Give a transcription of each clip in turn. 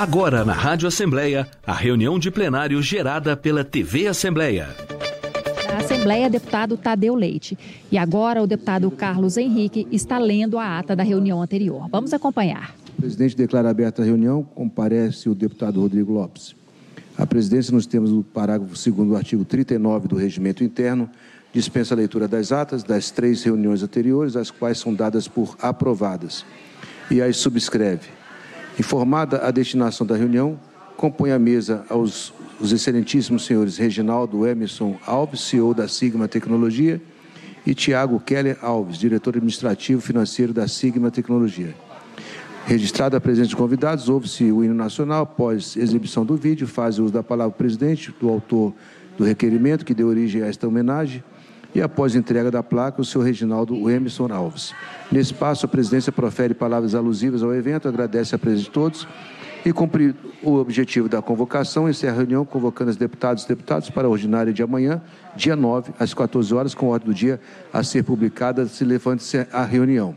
Agora na Rádio Assembleia, a reunião de plenário gerada pela TV Assembleia. Na Assembleia, deputado Tadeu Leite. E agora o deputado Carlos Henrique está lendo a ata da reunião anterior. Vamos acompanhar. O presidente declara aberta a reunião, comparece o deputado Rodrigo Lopes. A presidência, nos termos do parágrafo 2º do artigo 39 do Regimento Interno, dispensa a leitura das atas das 3 reuniões anteriores, as quais são dadas por aprovadas, e as subscreve. Informada a destinação da reunião, compõe a mesa os excelentíssimos senhores Reginaldo Emerson Alves, CEO da Sigma Tecnologia, e Tiago Keller Alves, diretor administrativo financeiro da Sigma Tecnologia. Registrada a presença de convidados, ouve-se o hino nacional. Após exibição do vídeo, faz uso da palavra o presidente, do autor do requerimento que deu origem a esta homenagem, e após entrega da placa, o senhor Reginaldo Emerson Alves. Nesse passo, a presidência profere palavras alusivas ao evento, agradece a presença de todos e, cumprido o objetivo da convocação, encerra a reunião convocando os deputados e deputadas para a ordinária de amanhã, dia 9, às 14 horas, com ordem do dia a ser publicada. Se levante-se a reunião.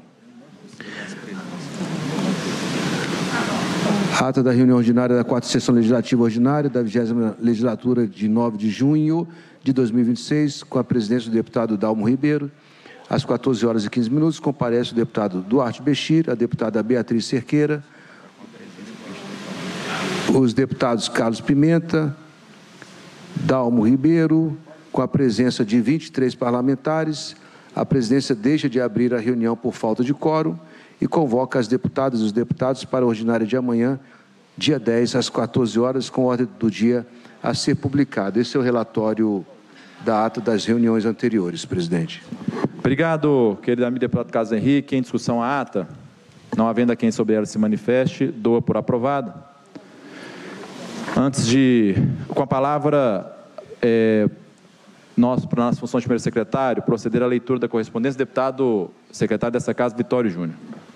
Ata da reunião ordinária da 4ª Sessão Legislativa Ordinária da 20ª Legislatura de 9 de junho de 2026, com a presidência do deputado Dalmo Ribeiro. Às 14 horas e 15 minutos, comparece o deputado Duarte Bechir, a deputada Beatriz Cerqueira, os deputados Carlos Pimenta, Dalmo Ribeiro, com a presença de 23 parlamentares. A presidência deixa de abrir a reunião por falta de quórum e convoca as deputadas e os deputados para a ordinária de amanhã, dia 10, às 14 horas, com ordem do dia a ser publicado. Esse é o relatório da ata das reuniões anteriores, presidente. Obrigado, querido amigo deputado Carlos Henrique. Em discussão a ata, não havendo a quem sobre ela se manifeste, doa por aprovada. Com a palavra, para nossa função de primeiro secretário, proceder à leitura da correspondência, deputado secretário dessa casa, Vitório Júnior.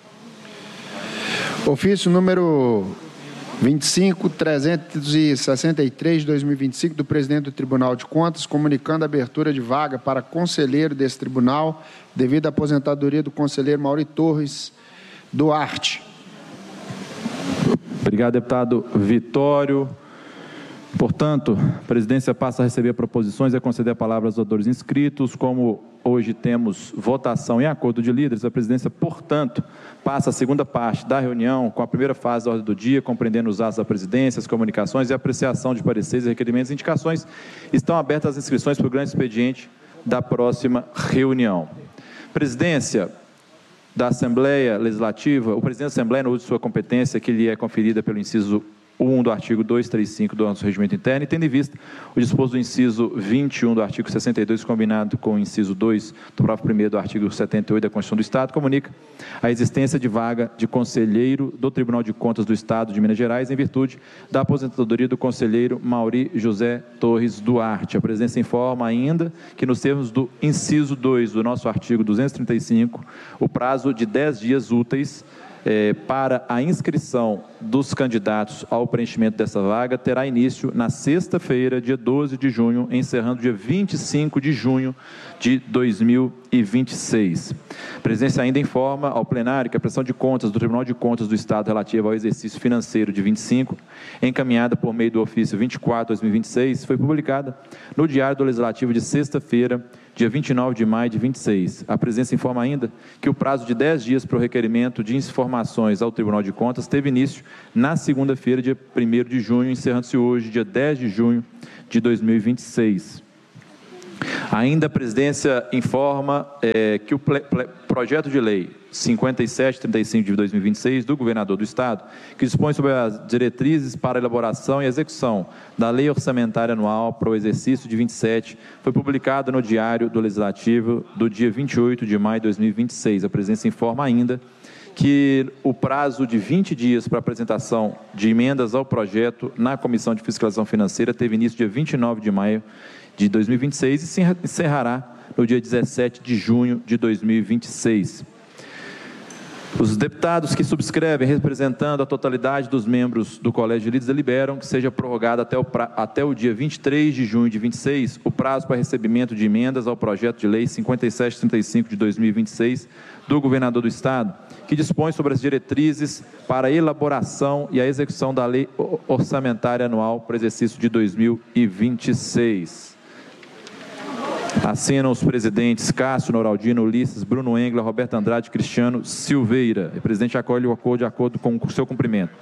Ofício número 25.363 de 2025 do presidente do Tribunal de Contas, comunicando a abertura de vaga para conselheiro desse tribunal, devido à aposentadoria do conselheiro Mauri Torres Duarte. Obrigado, deputado Vitório. Portanto, a presidência passa a receber proposições e a conceder a palavra aos autores inscritos. Como hoje temos votação em acordo de líderes, a presidência, portanto, passa a segunda parte da reunião com a primeira fase da ordem do dia, compreendendo os atos da presidência, as comunicações e a apreciação de pareceres, requerimentos e indicações. Estão abertas as inscrições para o grande expediente da próxima reunião. Presidência da Assembleia Legislativa, o presidente da Assembleia, no uso de sua competência, que lhe é conferida pelo inciso 1 do artigo 235 do nosso regimento interno, e tendo em vista o disposto do inciso 21 do artigo 62, combinado com o inciso 2 do parágrafo 1º do artigo 78 da Constituição do Estado, comunica a existência de vaga de conselheiro do Tribunal de Contas do Estado de Minas Gerais, em virtude da aposentadoria do conselheiro Mauri José Torres Duarte. A presidência informa ainda que, nos termos do inciso 2 do nosso artigo 235, o prazo de 10 dias úteis para a inscrição dos candidatos ao preenchimento dessa vaga terá início na sexta-feira, dia 12 de junho, encerrando dia 25 de junho de 2026. A presidência ainda informa ao plenário que a prestação de contas do Tribunal de Contas do Estado relativa ao exercício financeiro de 25, encaminhada por meio do ofício 24/2026, foi publicada no Diário do Legislativo de sexta-feira, dia 29 de maio de 26. A presidência informa ainda que o prazo de 10 dias para o requerimento de informações ao Tribunal de Contas teve início na segunda-feira, dia 1º de junho, encerrando-se hoje, dia 10 de junho de 2026. Ainda a presidência informa que o projeto de lei 5735 de 2026 do governador do Estado, que dispõe sobre as diretrizes para a elaboração e execução da lei orçamentária anual para o exercício de 27, foi publicado no Diário do Legislativo do dia 28 de maio de 2026. A presidência informa ainda que o prazo de 20 dias para apresentação de emendas ao projeto na Comissão de Fiscalização Financeira teve início dia 29 de maio de 2026 e se encerrará no dia 17 de junho de 2026. Os deputados que subscrevem, representando a totalidade dos membros do Colégio de Líderes, deliberam que seja prorrogado até o dia 23 de junho de 26 o prazo para recebimento de emendas ao projeto de lei 5735 de 2026 do governador do Estado, que dispõe sobre as diretrizes para a elaboração e a execução da lei orçamentária anual para o exercício de 2026. Assinam os presidentes Cássio Noraldino, Ulisses, Bruno Engler, Roberto Andrade, Cristiano Silveira. O presidente acolhe o acordo de acordo com o seu cumprimento.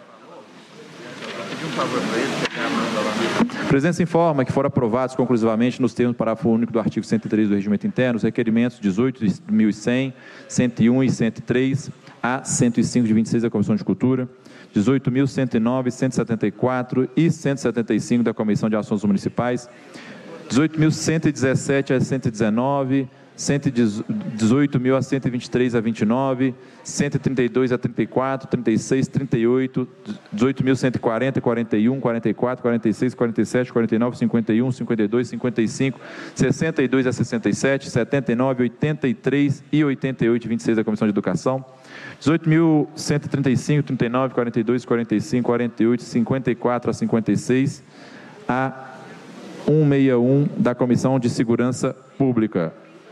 A presidência informa que foram aprovados conclusivamente, nos termos do parágrafo único do artigo 103 do Regimento Interno, os requerimentos 18.100, 101 e 103 a 105 de 26 da Comissão de Cultura, 18.109, 174 e 175 da Comissão de Ações Municipais, 18.117 a 119, 118.000 a 123 a 29, 132 a 34, 36, 38, 18.140, 41, 44, 46, 47, 49, 51, 52, 55, 62 a 67, 79, 83 e 88 de 26 da Comissão de Educação, 18.135, 39, 42, 45, 48, 54 a 56, a 161 da Comissão de Segurança Pública.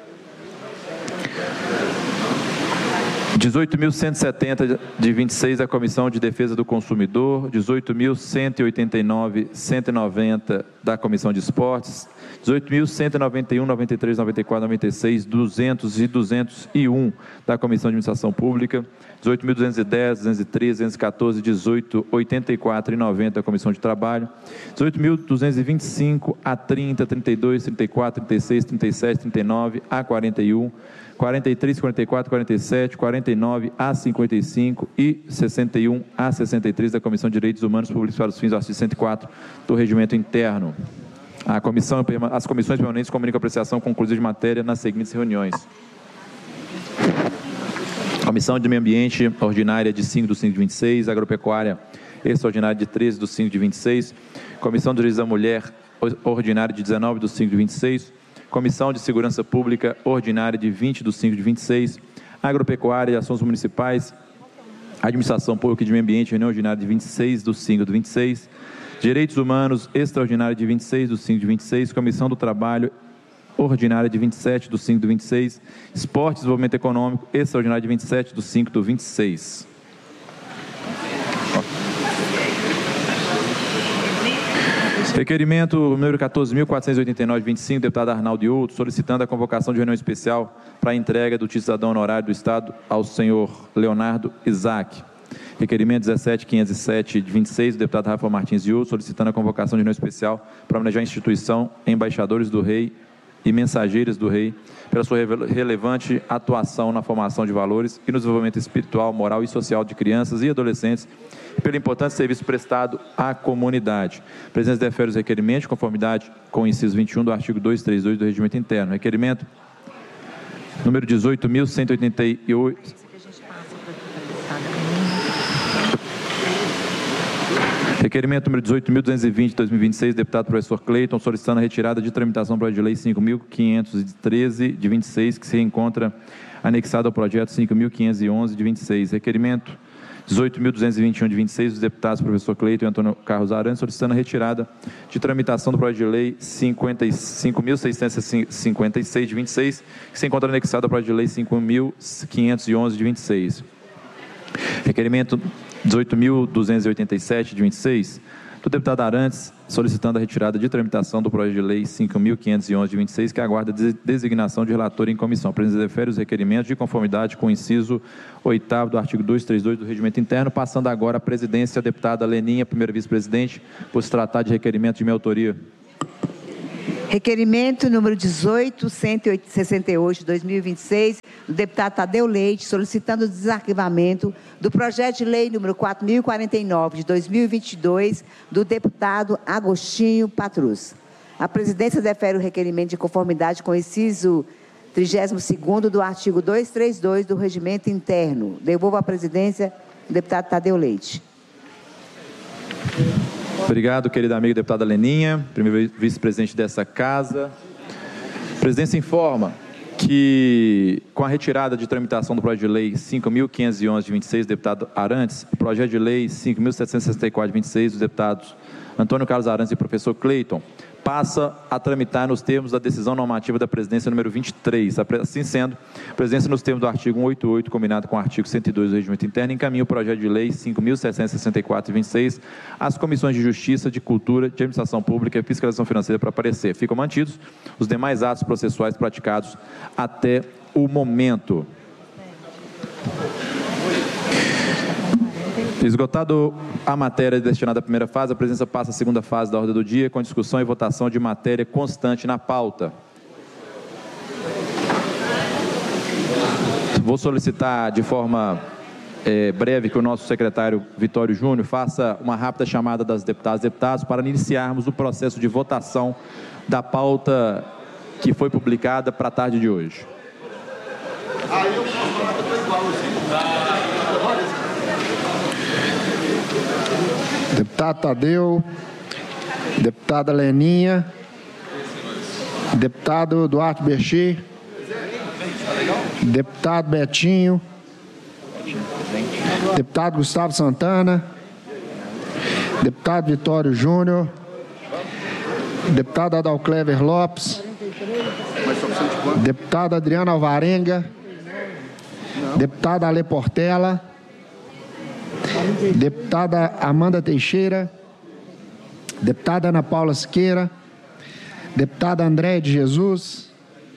18.170 de 26 da Comissão de Defesa do Consumidor, 18.189, 190 da Comissão de Esportes, 18.191, 93, 94, 96, 200 e 201 da Comissão de Administração Pública, 18.210, 213, 214, 18, 84 e 90 da Comissão de Trabalho, 18.225 a 30, 32, 34, 36, 37, 39 a 41, 43, 44, 47, 49 a 55 e 61 a 63 da Comissão de Direitos Humanos Públicos para os fins do artigo 104 do Regimento Interno. As comissões permanentes comunicam a apreciação conclusiva de matéria nas seguintes reuniões. Comissão de Meio Ambiente Ordinária de 5 do 5 de 26, Agropecuária Extraordinária de 13 do 5 de 26, Comissão de Direitos da Mulher Ordinária de 19 do 5 de 26, Comissão de Segurança Pública Ordinária de 20 do 5 de 26, Agropecuária e Ações Municipais, Administração Pública de Meio Ambiente, reunião ordinária de 26 do 5 de 26, Direitos Humanos Extraordinária de 26 do 5 de 26, Comissão do Trabalho Ordinária de 27 do 5 do 26, Esporte e Desenvolvimento Econômico Extraordinária de 27 do 5 do 26. Requerimento número 14.489 de 25, deputado Arnaldo e outros, solicitando a convocação de reunião especial para a entrega do título cidadão honorário do Estado ao senhor Leonardo Isaac. Requerimento 17.507 de 26, do deputado Rafael Martins e outros, solicitando a convocação de reunião especial para homenagear a instituição, embaixadores do Rei e mensageiros do Rei, pela sua relevante atuação na formação de valores e no desenvolvimento espiritual, moral e social de crianças e adolescentes, e pelo importante serviço prestado à comunidade. A presidência defere os requerimentos de conformidade com o inciso 21 do artigo 232 do Regimento Interno. Requerimento número 18.188. Requerimento número 18.220 de 2026, deputado professor Cleiton, solicitando a retirada de tramitação do projeto de lei 5.513 de 26, que se encontra anexado ao projeto 5.511 de 26. Requerimento 18.221 de 26, dos deputados professor Cleiton e Antônio Carlos Arantes, solicitando a retirada de tramitação do projeto de lei 5.656 de 26, que se encontra anexado ao projeto de lei 5.511 de 26. Requerimento 18.287 de 26, do deputado Arantes, solicitando a retirada de tramitação do projeto de lei 5.511 de 26, que aguarda designação de relator em comissão. A presidência defere os requerimentos de conformidade com o inciso 8º do artigo 232 do Regimento Interno, passando agora a presidência à deputada Leninha, primeira vice-presidente, por se tratar de requerimento de minha autoria. Requerimento número 18.168 de 2026, do deputado Tadeu Leite, solicitando o desarquivamento do projeto de lei número 4.049 de 2022, do deputado Agostinho Patrus. A presidência defere o requerimento de conformidade com o inciso 32º do artigo 232 do Regimento Interno. Devolvo à presidência o deputado Tadeu Leite. Obrigado, querida amiga deputada Leninha, primeira vice-presidente dessa casa. A presidência informa que, com a retirada de tramitação do projeto de lei 5.511 de 26, do deputado Arantes, o projeto de lei 5.764 de 26, dos deputados Antônio Carlos Arantes e professor Cleiton, passa a tramitar nos termos da decisão normativa da presidência número 23. Assim sendo, a presidência, nos termos do artigo 188, combinado com o artigo 102 do Regimento Interno, encaminha o projeto de lei 5.764 de 26 às comissões de Justiça, de Cultura, de Administração Pública e Fiscalização Financeira para parecer. Ficam mantidos os demais atos processuais praticados até o momento. Esgotado a matéria destinada à primeira fase, a presidência passa à segunda fase da ordem do dia, com discussão e votação de matéria constante na pauta. Vou solicitar de forma breve que o nosso secretário Vitório Júnior faça uma rápida chamada das deputadas e deputados para iniciarmos o processo de votação da pauta que foi publicada para a tarde de hoje. Deputado Tadeu, deputada Leninha, deputado Duarte Berchi, deputado Betinho, deputado Gustavo Santana, deputado Vitório Júnior, deputado Adalclever Lopes, deputada Adriana Alvarenga, deputada Ale Portela, deputada Amanda Teixeira, deputada Ana Paula Siqueira, deputada Andréia de Jesus,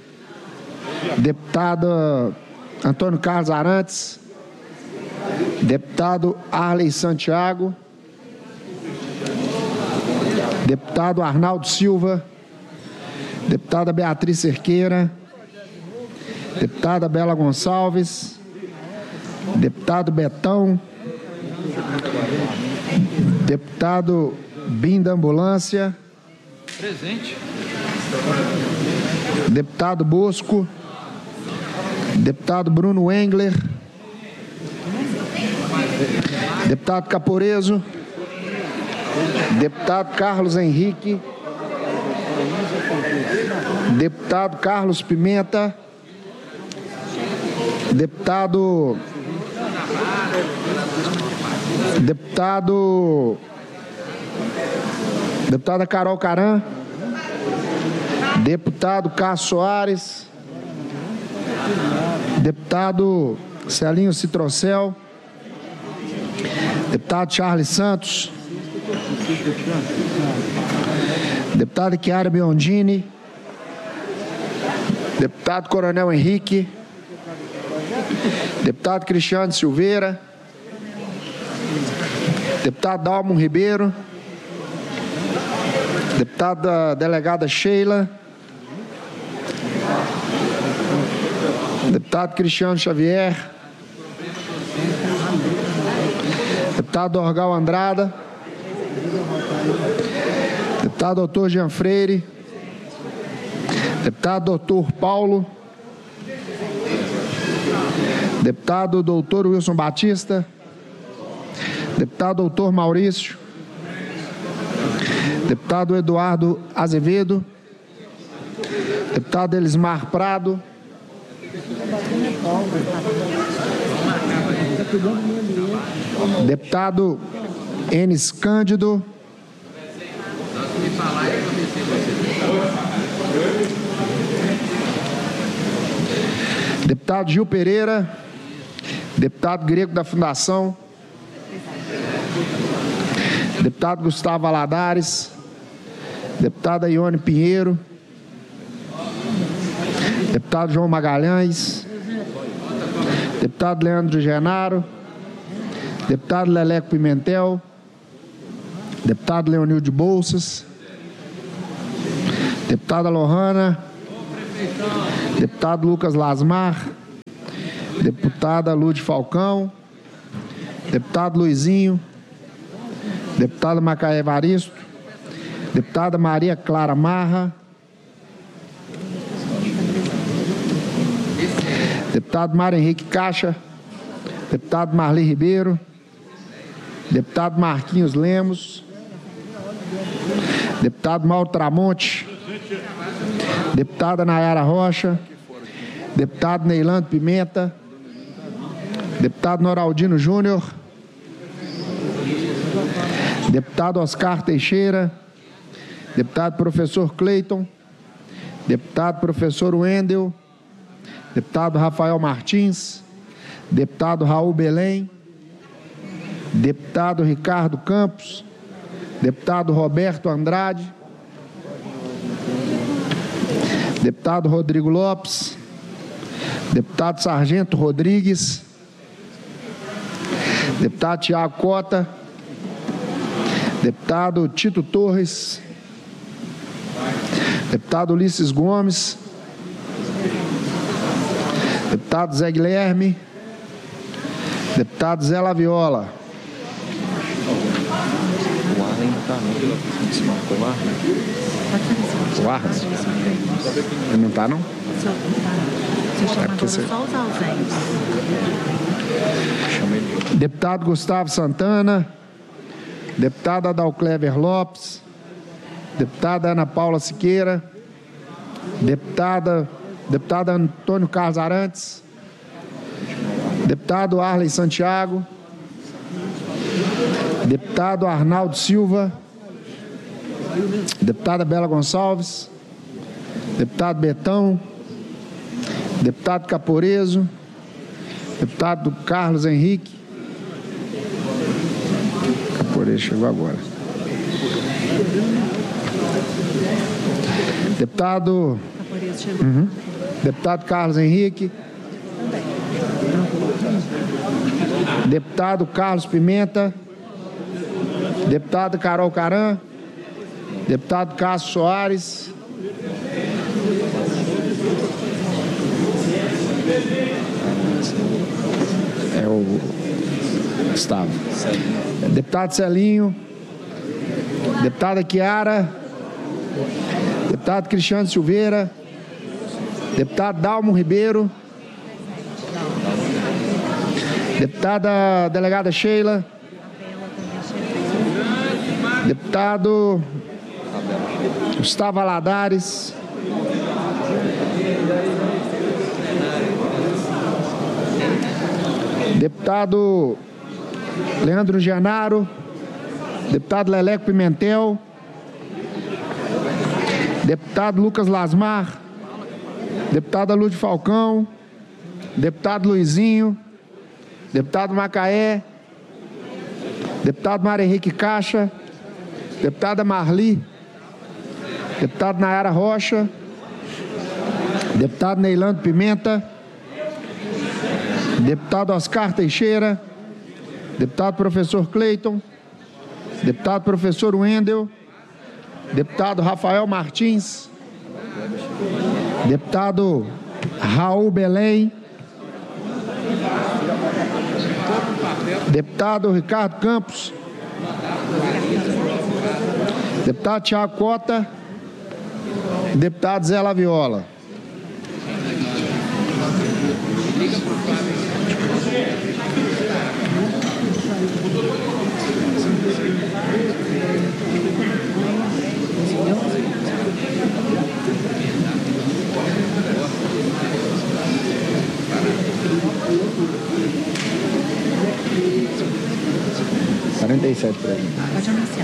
deputado Antônio Carlos Arantes, deputado Arley Santiago, deputado Arnaldo Silva, deputada Beatriz Cerqueira, deputada Bela Gonçalves, deputado Betão, deputado Bim da Ambulância, presente, deputado Bosco, deputado Bruno Engler, deputado Caporeso, deputado Carlos Henrique, deputado Carlos Pimenta, deputada Carol Caran, deputado Cássio Soares, deputado Celinho Citrocel, deputado Charles Santos, deputada Chiara Biondini, deputado Coronel Henrique, deputado Cristiano Silveira, deputado Dalmo Ribeiro, deputada delegada Sheila, deputado Cristiano Xavier, deputado Dorgal Andrada, deputado doutor Jean Freire, deputado doutor Paulo, deputado doutor Wilson Batista, deputado doutor Maurício, deputado Eduardo Azevedo, deputado Elismar Prado, deputado Enes Cândido, deputado Gil Pereira, deputado Grego da Fundação, deputado Gustavo Valadares, deputada Ione Pinheiro, deputado João Magalhães, deputado Leandro Genaro, deputado Leleco Pimentel, deputado Leonil de Bolsas, deputada Lohana, deputado Lucas Lasmar, deputada Lude Falcão, deputado Luizinho, deputado Macaé Evaristo, deputada Maria Clara Marra, deputado Mário Henrique Caixa, deputado Marli Ribeiro, deputado Marquinhos Lemos, deputado Mauro Tramonte, deputada Nayara Rocha, Deputado Neilando Pimenta. Deputado Noraldino Júnior. Deputado Oscar Teixeira. Deputado professor Cleiton. Deputado professor Wendel. Deputado Rafael Martins. Deputado Raul Belém. Deputado Ricardo Campos. Deputado Roberto Andrade. Deputado Rodrigo Lopes. Deputado Sargento Rodrigues. Deputado Tiago Cota. Deputado Tito Torres. Deputado Ulisses Gomes. Deputado Zé Guilherme. Deputado Zé Laviola. O Arlen não está, não. Se marcou o Arlen? O Arlen? Ele não está, não? Só os ausentes. Deputado Gustavo Santana. Deputado Adalclever Lopes. Deputada Ana Paula Siqueira. Deputado Antônio Carlos Arantes. Deputado Arley Santiago. Deputado Arnaldo Silva. Deputada Bela Gonçalves. Deputado Betão. Deputado Caporeso. Deputado Carlos Henrique. Caporeso chegou agora. Deputado. Deputado Carlos Henrique. Deputado Carlos Pimenta. Deputada Carol Caran. Deputado Cássio Soares. É o Gustavo. Deputado Celinho. Deputada Chiara. Deputado Cristiano Silveira. Deputado Dalmo Ribeiro. Deputada Delegada Sheila. Deputado Gustavo Valadares. Deputado Leandro Genaro. Deputado Leleco Pimentel. Deputado Lucas Lasmar. Deputada Lúcia Falcão. Deputado Luizinho. Deputado Macaé. Deputado Mário Henrique Caixa. Deputada Marli. Deputado Nayara Rocha. Deputado Neilando Pimenta. Deputado Oscar Teixeira. Deputado professor Cleiton. Deputado professor Wendel. Deputado Rafael Martins. Deputado Raul Belém. Deputado Ricardo Campos. Deputado Tiago Cota. Deputado Zé Laviola. Pode anunciar.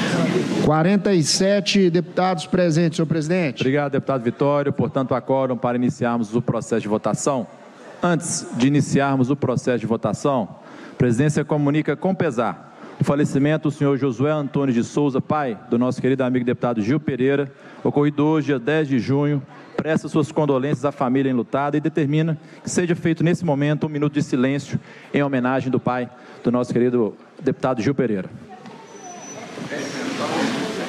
47 deputados presentes, senhor presidente. Obrigado, deputado Vitório. Portanto, há quórum para iniciarmos o processo de votação. Antes de iniciarmos o processo de votação, a presidência comunica com pesar o falecimento do senhor Josué Antônio de Souza, pai do nosso querido amigo deputado Gil Pereira, ocorrido hoje, dia 10 de junho, presta suas condolências à família enlutada e determina que seja feito nesse momento um minuto de silêncio em homenagem do pai do nosso querido deputado Gil Pereira.